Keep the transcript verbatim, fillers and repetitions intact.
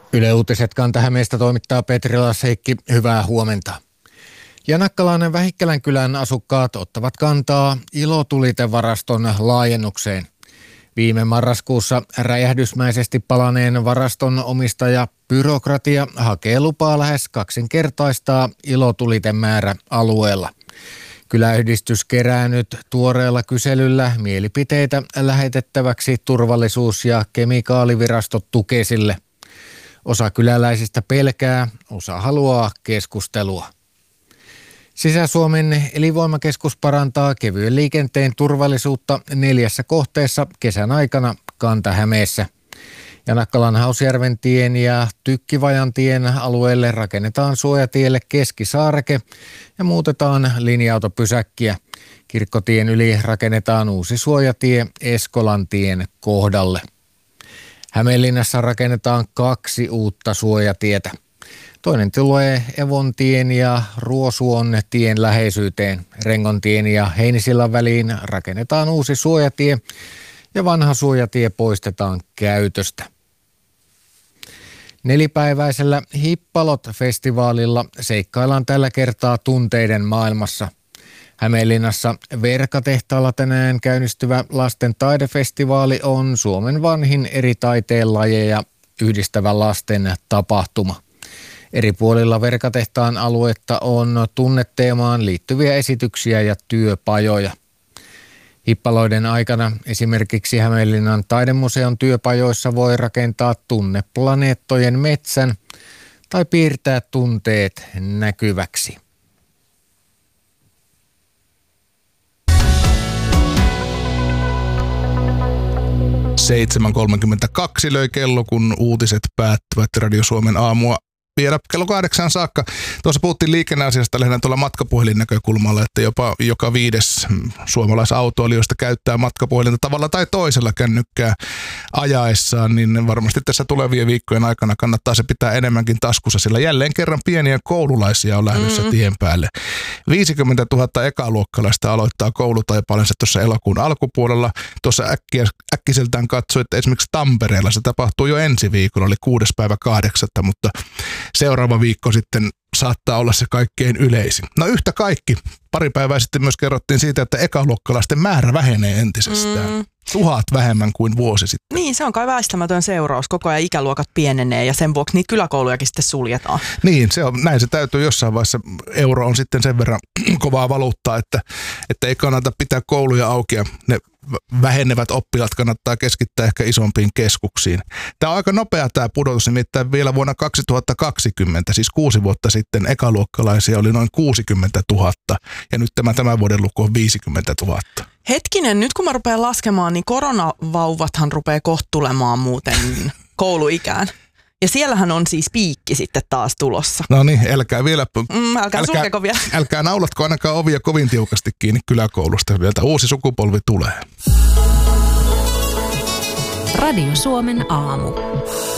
Yle Uutiset Kanta-Hämeestä toimittaa Petri Lasseikki. Hyvää huomenta. Janakkalan Vähikkälän kylän asukkaat ottavat kantaa ilotulitevaraston laajennukseen. Viime marraskuussa räjähdysmäisesti palaneen varaston omistaja byrokratia hakee lupaa lähes kaksinkertaistaa ilotulitemäärä alueella. Kyläyhdistys kerää nyt tuoreella kyselyllä mielipiteitä lähetettäväksi turvallisuus- ja kemikaalivirasto Tukesille. Osa kyläläisistä pelkää, osa haluaa keskustelua. Sisä-Suomen elinvoimakeskus parantaa kevyen liikenteen turvallisuutta neljässä kohteessa kesän aikana Kanta-Hämeessä. Janakkalan Hausjärven tien ja Tykkivajan tien alueelle rakennetaan suojatielle keskisaareke ja muutetaan linja-autopysäkkiä. Kirkkotien yli rakennetaan uusi suojatie Eskolan tien kohdalle. Hämeenlinnassa rakennetaan kaksi uutta suojatietä. Toinen tulee Evontien ja Ruosuon tien läheisyyteen. Rengontien ja Heinisillan väliin rakennetaan uusi suojatie ja vanha suojatie poistetaan käytöstä. Nelipäiväisellä Hippalot-festivaalilla seikkaillaan tällä kertaa tunteiden maailmassa. Hämeenlinnassa Verkatehtaalla tänään käynnistyvä lasten taidefestivaali on Suomen vanhin eri taiteen lajeja yhdistävä lasten tapahtuma. Eri puolilla Verkatehtaan aluetta on tunneteemaan liittyviä esityksiä ja työpajoja. Hippaloiden aikana esimerkiksi Hämeenlinnan taidemuseon työpajoissa voi rakentaa tunneplaneettojen metsän tai piirtää tunteet näkyväksi. seitsemän kolmekymmentäkaksi löi kello, kun uutiset päättyvät Radio Suomen aamua vielä kello kahdeksan saakka. Tuossa puhuttiin liikenneasiasta lähinnä tuolla matkapuhelin näkökulmalla, että jopa joka viides suomalaisautoilijoista käyttää matkapuhelinta tavalla tai toisella kännykkää ajaessaan, niin varmasti tässä tulevien viikkojen aikana kannattaa se pitää enemmänkin taskussa, sillä jälleen kerran pieniä koululaisia on lähdössä mm. tien päälle. viisikymmentätuhatta ekaluokkalaista aloittaa koulutaipaalensa tuossa elokuun alkupuolella. Tuossa äkkiä, äkkiseltään katsoi, että esimerkiksi Tampereella se tapahtuu jo ensi viikolla, oli kuudes päivä kahdeksatta, mutta seuraava viikko sitten saattaa olla se kaikkein yleisin. No yhtä kaikki. Pari päivää sitten myös kerrottiin siitä, että ekaluokkalaisten määrä vähenee entisestään. Mm. Tuhat vähemmän kuin vuosi sitten. Niin, se on kai väistämätön seuraus. Koko ajan ikäluokat pienenee ja sen vuoksi niitä kyläkoulujakin sitten suljetaan. Niin, se on, näin se täytyy jossain vaiheessa. Euro on sitten sen verran kovaa valuuttaa, että, että ei kannata pitää kouluja auki ja ne vähenevät oppilaat kannattaa keskittää ehkä isompiin keskuksiin. Tämä on aika nopea tämä pudotus, nimittäin vielä vuonna kaksituhattakaksikymmentä, siis kuusi vuotta sitten ekaluokkalaisia oli noin kuusikymmentätuhatta ja nyt tämä tämän vuoden luku on viisikymmentätuhatta. Hetkinen, nyt kun mä rupean laskemaan, niin koronavauvathan rupeaa kohtulemaan muuten kouluikään. Ja siellähän on siis piikki sitten taas tulossa. No niin, älkää vielä... Mm, älkää sulkeko vielä. Älkää naulatko ainakaan ovia kovin tiukasti kiinni kyläkoulusta. Sieltä uusi sukupolvi tulee. Radio Suomen aamu.